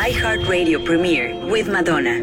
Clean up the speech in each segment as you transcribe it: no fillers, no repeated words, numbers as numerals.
iHeartRadio Premiere with Madonna.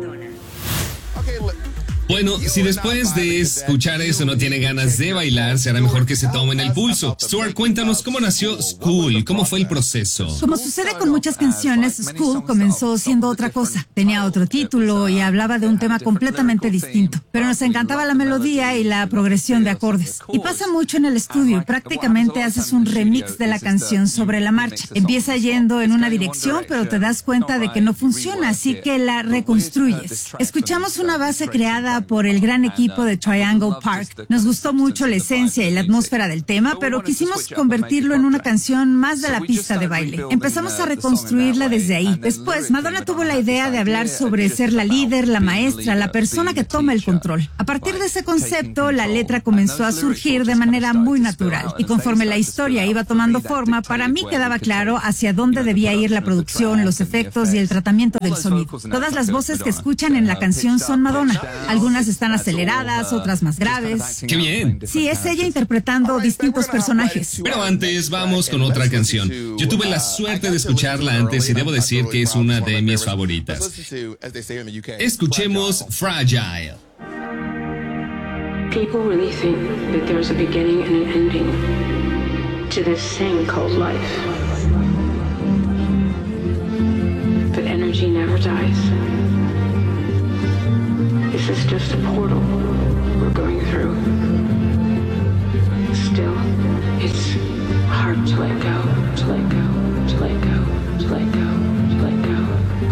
Bueno, si después de escuchar eso no tiene ganas de bailar, será mejor que se tomen el pulso. Stuart, cuéntanos cómo nació School, cómo fue el proceso. Como sucede con muchas canciones, School comenzó siendo otra cosa. Tenía otro título y hablaba de un tema completamente distinto. Pero nos encantaba la melodía y la progresión de acordes. Y pasa mucho en el estudio. Prácticamente haces un remix de la canción sobre la marcha. Empieza yendo en una dirección, pero te das cuenta de que no funciona, así que la reconstruyes. Escuchamos una base creada por el gran equipo de Triangle Park. Nos gustó mucho la esencia y la atmósfera del tema, pero quisimos convertirlo en una canción más de la pista de baile. Empezamos a reconstruirla desde ahí. Después, Madonna tuvo la idea de hablar sobre ser la líder, la maestra, la persona que toma el control. A partir de ese concepto, la letra comenzó a surgir de manera muy natural. Y conforme la historia iba tomando forma, para mí quedaba claro hacia dónde debía ir la producción, los efectos y el tratamiento del sonido. Todas las voces que escuchan en la canción son Madonna. Algunas están aceleradas, otras más graves. ¡Qué bien! Sí, es ella interpretando distintos personajes. Pero antes, vamos con otra canción. Yo tuve la suerte de escucharla antes y debo decir que es una de mis favoritas. Escuchemos Fragile. People really think that there's a beginning and an ending to this thing called life. But energy never dies. This is just a portal we're going through.